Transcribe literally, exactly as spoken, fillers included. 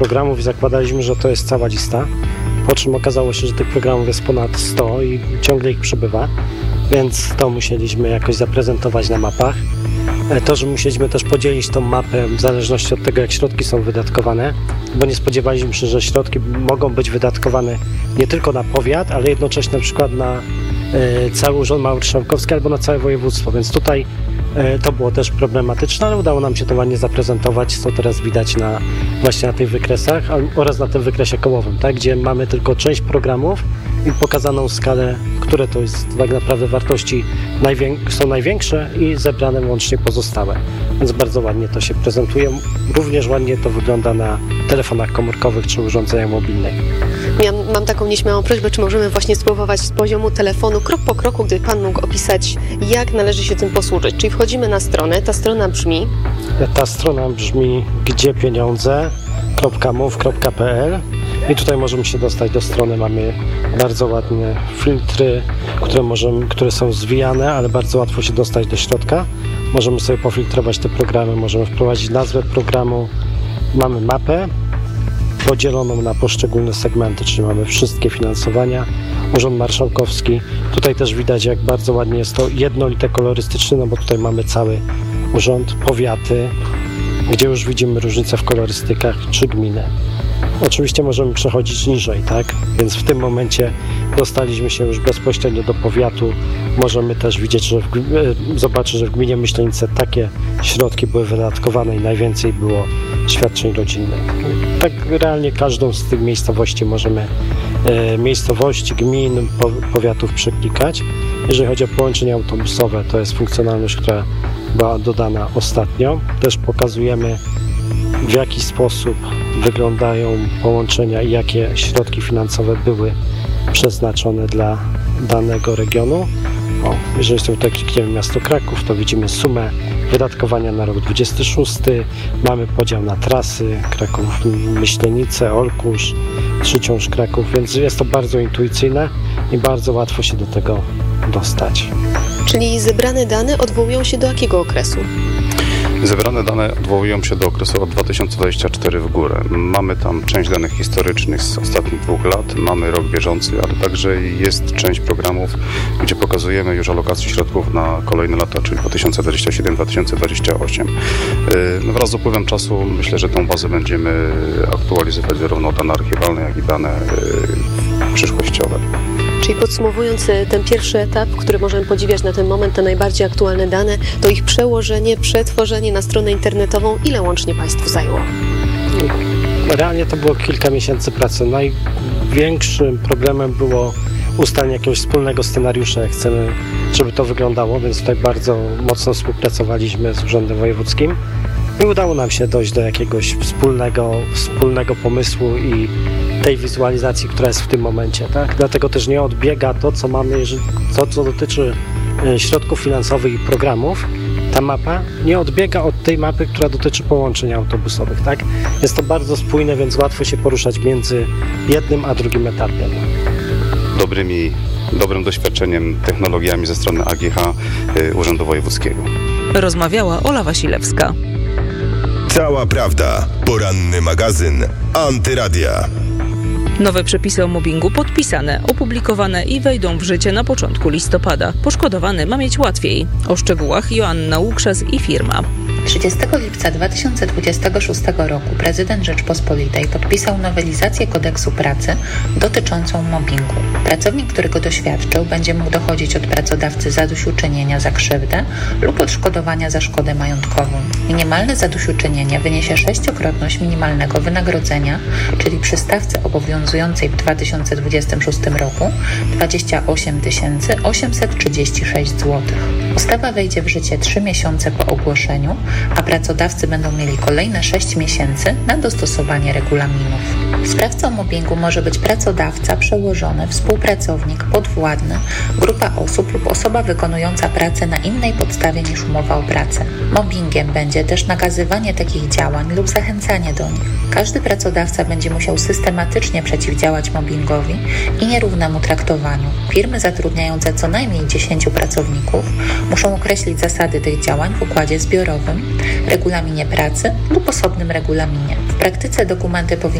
programów i zakładaliśmy, że to jest cała lista, po czym okazało się, że tych programów jest ponad sto i ciągle ich przybywa, więc to musieliśmy jakoś zaprezentować na mapach. To, że musieliśmy też podzielić tą mapę w zależności od tego, jak środki są wydatkowane, bo nie spodziewaliśmy się, że środki mogą być wydatkowane nie tylko na powiat, ale jednocześnie na przykład na y, cały Urząd Marszałkowski albo na całe województwo, więc tutaj y, to było też problematyczne, ale udało nam się to ładnie zaprezentować, co teraz widać na, właśnie na tych wykresach oraz na tym wykresie kołowym, tak, gdzie mamy tylko część programów i pokazaną skalę, które to jest tak naprawdę wartości najwię- są największe i zebrane łącznie pozostałe. Więc bardzo ładnie to się prezentuje. Również ładnie to wygląda na telefonach komórkowych czy urządzeniach mobilnych. Ja mam taką nieśmiałą prośbę, czy możemy właśnie spróbować z poziomu telefonu krok po kroku, gdyby Pan mógł opisać, jak należy się tym posłużyć. Czyli wchodzimy na stronę, ta strona brzmi... Ta strona brzmi gdzie pieniądze kropka mów kropka pe el i tutaj możemy się dostać do strony. Mamy bardzo ładne filtry, które, możemy, które są zwijane, ale bardzo łatwo się dostać do środka. Możemy sobie pofiltrować te programy, możemy wprowadzić nazwę programu. Mamy mapę podzieloną na poszczególne segmenty, czyli mamy wszystkie finansowania, Urząd Marszałkowski. Tutaj też widać, jak bardzo ładnie jest to jednolite kolorystycznie, no bo tutaj mamy cały urząd, powiaty, gdzie już widzimy różnice w kolorystykach, czy gminy. Oczywiście możemy przechodzić niżej, tak? Więc w tym momencie dostaliśmy się już bezpośrednio do powiatu. Możemy też widzieć, że w, zobaczyć, że w gminie Myślenice takie środki były wydatkowane i najwięcej było świadczeń rodzinnych. Tak realnie każdą z tych miejscowości możemy, e, miejscowości, gmin, po, powiatów przeklikać. Jeżeli chodzi o połączenia autobusowe, to jest funkcjonalność, która była dodana ostatnio. Też pokazujemy, w jaki sposób wyglądają połączenia i jakie środki finansowe były przeznaczone dla danego regionu. O, jeżeli sobie tutaj klikniemy miasto Kraków, to widzimy sumę wydatkowania na rok dwudziesty szósty. Mamy podział na trasy Kraków, Myślenice, Olkusz, Trzyciąż, Kraków, więc jest to bardzo intuicyjne i bardzo łatwo się do tego dostać. Czyli zebrane dane odwołują się do jakiego okresu? Zebrane dane odwołują się do okresu od dwa tysiące dwudziestego czwartego w górę. Mamy tam część danych historycznych z ostatnich dwóch lat, mamy rok bieżący, ale także jest część programów, gdzie pokazujemy już alokację środków na kolejne lata, czyli dwa tysiące dwudziesty siódmy do dwa tysiące dwudziestego ósmego. No wraz z upływem czasu myślę, że tą bazę będziemy aktualizować zarówno dane archiwalne, jak i dane przyszłościowe. Czyli podsumowując ten pierwszy etap, który możemy podziwiać na ten moment, te najbardziej aktualne dane, to ich przełożenie, przetworzenie na stronę internetową, ile łącznie Państwu zajęło? Realnie to było kilka miesięcy pracy. Największym problemem było ustalenie jakiegoś wspólnego scenariusza, jak chcemy, żeby to wyglądało, więc tutaj bardzo mocno współpracowaliśmy z Urzędem Wojewódzkim i udało nam się dojść do jakiegoś wspólnego, wspólnego pomysłu i tej wizualizacji, która jest w tym momencie, tak? Dlatego też nie odbiega to, co mamy, jeżeli, to, co dotyczy środków finansowych i programów. Ta mapa nie odbiega od tej mapy, która dotyczy połączeń autobusowych, tak? Jest to bardzo spójne, więc łatwo się poruszać między jednym a drugim etapem. Dobrymi, dobrym doświadczeniem, technologiami ze strony A G H y, Urzędu Wojewódzkiego. Rozmawiała Ola Wasilewska. Cała prawda. Poranny magazyn Antyradia. Nowe przepisy o mobbingu podpisane, opublikowane i wejdą w życie na początku listopada. Poszkodowany ma mieć łatwiej. O szczegółach Joanna Łukszas i firma. trzydziestego lipca dwa tysiące dwudziestego szóstego roku prezydent Rzeczpospolitej podpisał nowelizację kodeksu pracy dotyczącą mobbingu. Pracownik, który go doświadczył, będzie mógł dochodzić od pracodawcy zadośćuczynienia za krzywdę lub odszkodowania za szkodę majątkową. Minimalne zadośćuczynienie wyniesie sześciokrotność minimalnego wynagrodzenia, czyli przy stawce obowiązującej w dwa tysiące dwudziestym szóstym roku dwadzieścia osiem tysięcy osiemset trzydzieści sześć złotych. Ustawa wejdzie w życie trzy miesiące po ogłoszeniu, a pracodawcy będą mieli kolejne sześć miesięcy na dostosowanie regulaminów. Sprawcą mobbingu może być pracodawca, przełożony, współpracownik, podwładny, grupa osób lub osoba wykonująca pracę na innej podstawie niż umowa o pracę. Mobbingiem będzie też nakazywanie takich działań lub zachęcanie do nich. Każdy pracodawca będzie musiał systematycznie przeciwdziałać mobbingowi i nierównemu traktowaniu. Firmy zatrudniające co najmniej dziesięciu pracowników muszą określić zasady tych działań w układzie zbiorowym, regulaminie pracy lub osobnym regulaminie. W praktyce dokumenty powinny